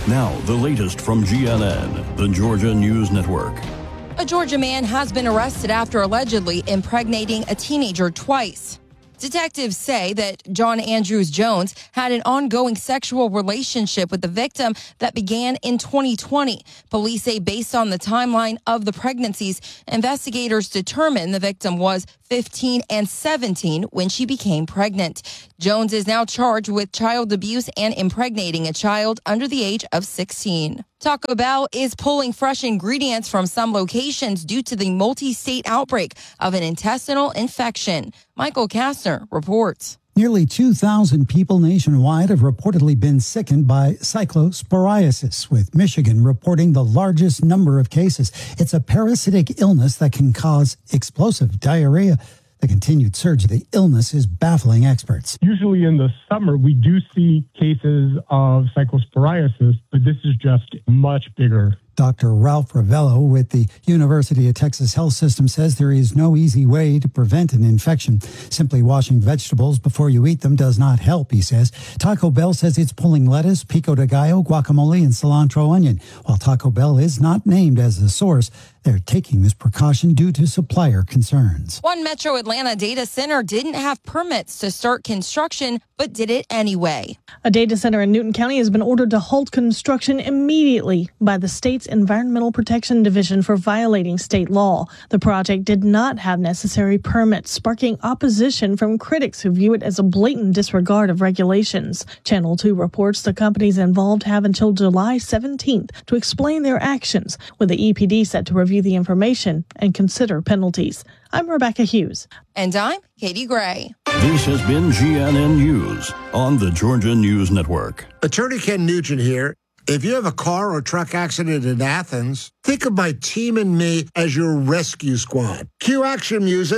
Now, the latest from GNN, the Georgia News Network. A Georgia man has been arrested after allegedly impregnating a teenager twice. Detectives say that John Andrews Jones had an ongoing sexual relationship with the victim that began in 2020. Police say based on the timeline of the pregnancies, investigators determined the victim was 15 and 17 when she became pregnant. Jones is now charged with child abuse and impregnating a child under the age of 16. Taco Bell is pulling fresh ingredients from some locations due to the multi-state outbreak of an intestinal infection. Michael Kastner reports. Nearly 2,000 people nationwide have reportedly been sickened by cyclosporiasis, with Michigan reporting the largest number of cases. It's a parasitic illness that can cause explosive diarrhea. The continued surge of the illness is baffling experts. Usually in the summer, we do see cases of cyclosporiasis, but this is just much bigger. Dr. Ralph Ravello with the University of Texas Health System says there is no easy way to prevent an infection. Simply washing vegetables before you eat them does not help, he says. Taco Bell says it's pulling lettuce, pico de gallo, guacamole, and cilantro onion. While Taco Bell is not named as the source, they're taking this precaution due to supplier concerns. One Metro Atlanta data center didn't have permits to start construction, but did it anyway. A data center in Newton County has been ordered to halt construction immediately by the state's Environmental Protection Division for violating state law. The project did not have necessary permits, sparking opposition from critics who view it as a blatant disregard of regulations. Channel 2 reports the companies involved have until July 17th to explain their actions, with the EPD set to review the information and consider penalties. I'm Rebecca Hughes. And I'm Katie Gray. This has been GNN News on the Georgia News Network. Attorney Ken Nugent here. If you have a car or truck accident in Athens, think of my team and me as your rescue squad. Cue action music.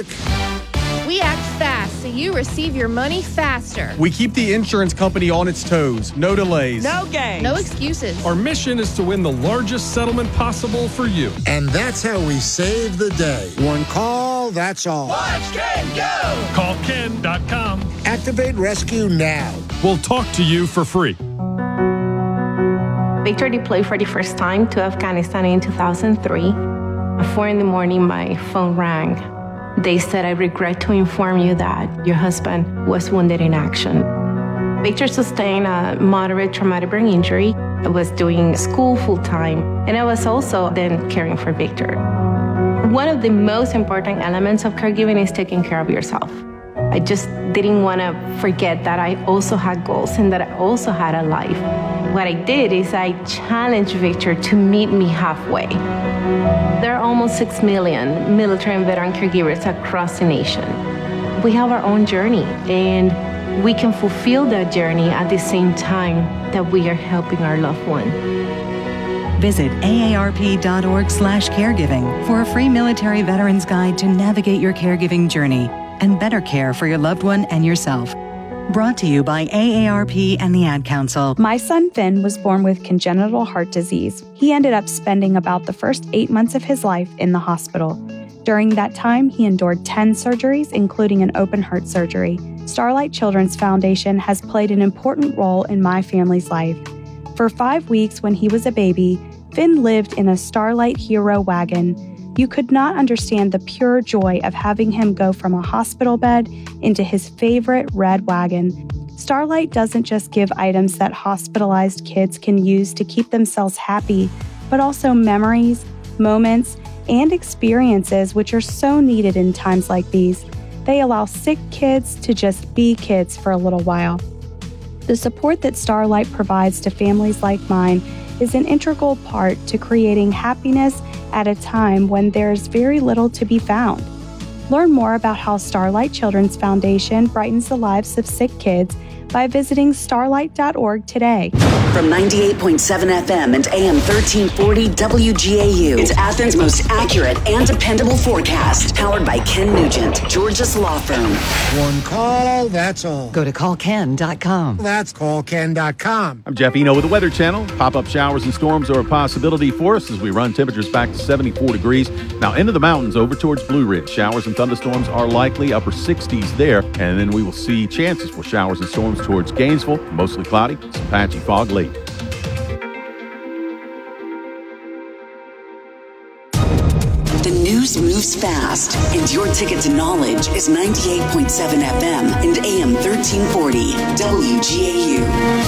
We act fast so you receive your money faster. We keep the insurance company on its toes. No delays. No games. No excuses. Our mission is to win the largest settlement possible for you. And that's how we save the day. One call, that's all. Watch Ken go! Call Ken.com. Activate rescue now. We'll talk to you for free. Victor deployed for the first time to Afghanistan in 2003. At 4 a.m, my phone rang. They said, "I regret to inform you that your husband was wounded in action." Victor sustained a moderate traumatic brain injury. I was doing school full-time, and I was also then caring for Victor. One of the most important elements of caregiving is taking care of yourself. I just didn't want to forget that I also had goals and that I also had a life. What I did is I challenged Victor to meet me halfway. There are almost 6 million military and veteran caregivers across the nation. We have our own journey, and we can fulfill that journey at the same time that we are helping our loved one. Visit aarp.org/caregiving for a free military veterans guide to navigate your caregiving journey and better care for your loved one and yourself. Brought to you by AARP and the Ad Council. My son Finn was born with congenital heart disease. He ended up spending about the first 8 months of his life in the hospital. During that time, he endured 10 surgeries, including an open heart surgery. Starlight Children's Foundation has played an important role in my family's life. For 5 weeks when he was a baby, Finn lived in a Starlight Hero wagon. You could not understand the pure joy of having him go from a hospital bed into his favorite red wagon. Starlight doesn't just give items that hospitalized kids can use to keep themselves happy, but also memories, moments, and experiences which are so needed in times like these. They allow sick kids to just be kids for a little while. The support that Starlight provides to families like mine is an integral part to creating happiness at a time when there's very little to be found. Learn more about how Starlight Children's Foundation brightens the lives of sick kids by visiting starlight.org today. From 98.7 FM and AM 1340 WGAU, it's Athens' most accurate and dependable forecast. Powered by Ken Nugent, Georgia's law firm. One call, that's all. Go to callken.com. That's callken.com. I'm Jeff Eno with the Weather Channel. Pop-up showers and storms are a possibility for us as we run temperatures back to 74 degrees. Now into the mountains over towards Blue Ridge. Showers and thunderstorms are likely, upper 60s there. And then we will see chances for showers and storms towards Gainesville, mostly cloudy, some patchy fog late. News moves fast, and your ticket to knowledge is 98.7 FM and AM 1340 WGAU.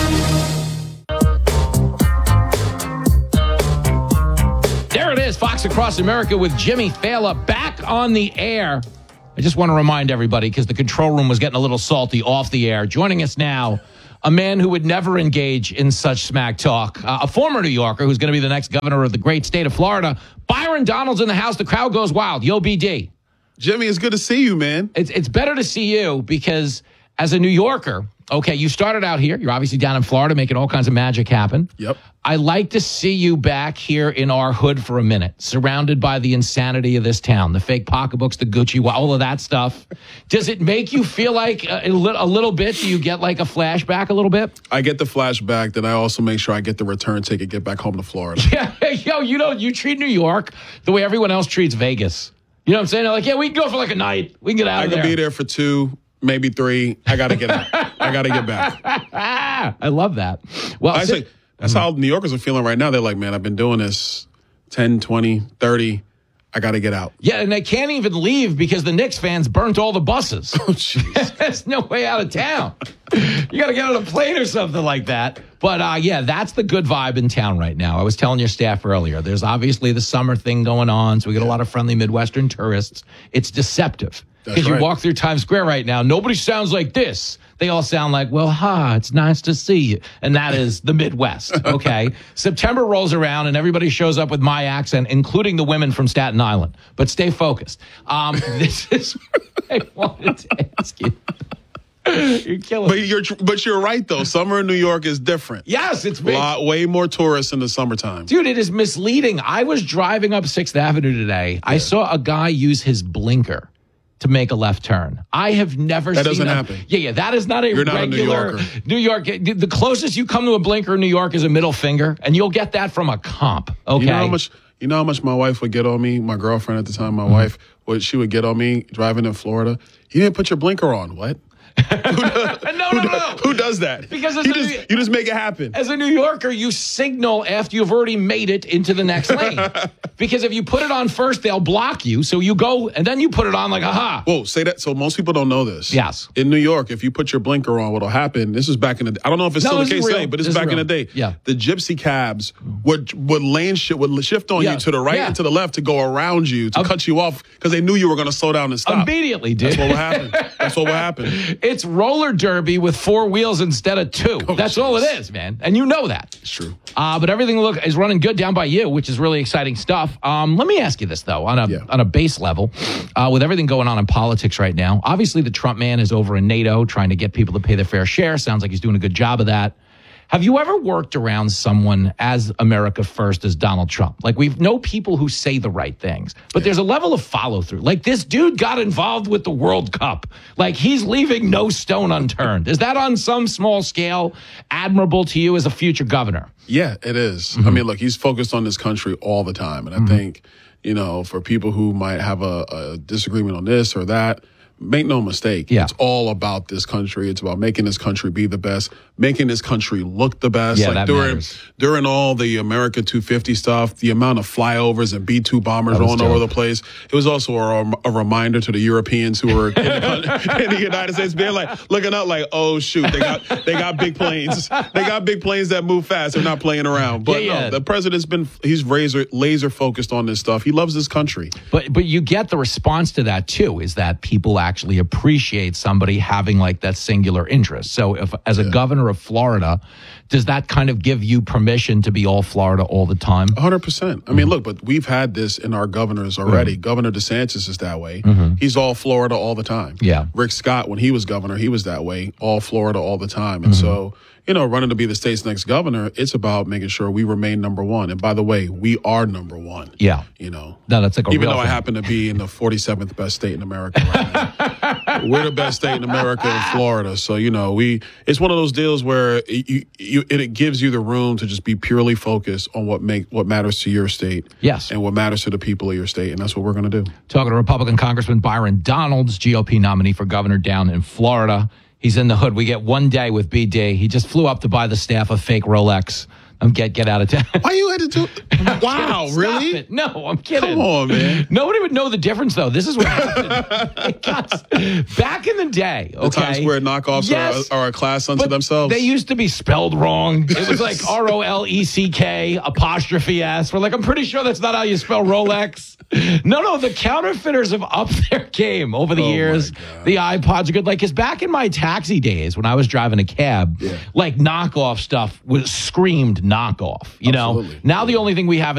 There it is, Fox Across America with Jimmy Fallon back on the air. I just want to remind everybody, because the control room was getting a little salty off the air. Joining us now, a man who would never engage in such smack talk, a former New Yorker who's going to be the next governor of the great state of Florida. Byron Donald's in the house. The crowd goes wild. Yo, BD. Jimmy, it's good to see you, man. It's better to see you because as a New Yorker, okay, you started out here. You're obviously down in Florida making all kinds of magic happen. Yep. I like to see you back here in our hood for a minute, surrounded by the insanity of this town, the fake pocketbooks, the Gucci, all of that stuff. Does it make you feel like a little bit? Do you get like a flashback a little bit? I get the flashback, then I also make sure I get the return ticket, get back home to Florida. Yeah, yo, you treat New York the way everyone else treats Vegas. You know what I'm saying? They're like, yeah, we can go for like a night. We can get out of there. I could be there for 2, maybe 3. I got to get out. I got to get back. I love that. Well, actually, that's how New Yorkers are feeling right now. They're like, man, I've been doing this 10, 20, 30. I got to get out. Yeah, and they can't even leave because the Knicks fans burnt all the buses. Oh, jeez. There's no way out of town. You got to get on a plane or something like that. But, yeah, that's the good vibe in town right now. I was telling your staff earlier, there's obviously the summer thing going on, so we get a lot of friendly Midwestern tourists. It's deceptive. Because you walk through Times Square right now, nobody sounds like this. They all sound like, well, it's nice to see you. And that is the Midwest, okay? September rolls around and everybody shows up with my accent, including the women from Staten Island. But stay focused. This is what I wanted to ask you. You're killing me. But you're right, though. Summer in New York is different. Yes, it's big. Way more tourists in the summertime. Dude, it is misleading. I was driving up 6th Avenue today. Yeah. I saw a guy use his blinker to make a left turn. I have never seen that. Doesn't happen. Yeah, that is not You're regular not a New York. The closest you come to a blinker in New York is a middle finger, and you'll get that from a comp. Okay. You know how much my wife would get on me? My girlfriend at the time, my wife, she would get on me driving in Florida. You didn't put your blinker on. What? Who does that? Because you just make it happen. As a New Yorker, you signal after you've already made it into the next lane. Because if you put it on first, they'll block you. So you go and then you put it on like, aha. Whoa, say that. So most people don't know this. Yes. In New York, if you put your blinker on, what'll happen? This is back in the. I don't know if it's still the case today, but it's back in the day. Yeah. The gypsy cabs would shift on you to the right and to the left to go around you to cut you off because they knew you were going to slow down and stop. Immediately, dude. That's what would happen. That's what would happen. It's roller derby with 4 wheels instead of 2. That's all it is, man. And you know that. It's true. But everything is running good down by you, which is really exciting stuff. Let me ask you this, though, on a base level, with everything going on in politics right now. Obviously, the Trump man is over in NATO trying to get people to pay their fair share. Sounds like he's doing a good job of that. Have you ever worked around someone as America first as Donald Trump? Like, we know people who say the right things, but there's a level of follow through. Like, this dude got involved with the World Cup. Like, he's leaving no stone unturned. Is that on some small scale admirable to you as a future governor? Yeah, it is. I mean, look, he's focused on this country all the time. And I think, for people who might have a disagreement on this or that, make no mistake. Yeah. It's all about this country. It's about making this country be the best, making this country look the best. Yeah, like during all the America 250 stuff, the amount of flyovers and B-2 bombers all over the place. It was also a reminder to the Europeans who were in the United States being like, looking up like, oh shoot, they got big planes. They got big planes that move fast. They're not playing around. But no, the president's he's laser focused on this stuff. He loves this country. But you get the response to that too, is that people actually appreciate somebody having like that singular interest. So if as a governor of Florida, does that kind of give you permission to be all Florida all the time? 100%. I mean, look, but we've had this in our governors already. Governor DeSantis is that way. He's all Florida all the time. Yeah. Rick Scott, when he was governor, he was that way, all Florida all the time. And so, running to be the state's next governor, it's about making sure we remain number one. And by the way, we are number one. Yeah. No, that's like even though I happen to be in the 47th best state in America right now. We're the best state in America in Florida. So, it's one of those deals where it gives you the room to just be purely focused on what matters to your state. Yes. And what matters to the people of your state. And that's what we're going to do. Talking to Republican Congressman Byron Donalds, GOP nominee for governor down in Florida. He's in the hood. We get one day with BD. He just flew up to buy the staff a fake Rolex. Get out of town. Why you had to do? Wow, really? It. No, I'm kidding. Come on, man. Nobody would know the difference, though. This is what happened. Back in the day, okay? The Times Square knockoffs are a class unto themselves. They used to be spelled wrong. It was like ROLECK''S. We're like, I'm pretty sure that's not how you spell Rolex. No, the counterfeiters have upped their game over the years. The iPods are good. Like, because back in my taxi days when I was driving a cab, like knockoff stuff was screamed knockoff. You know, now the only thing we have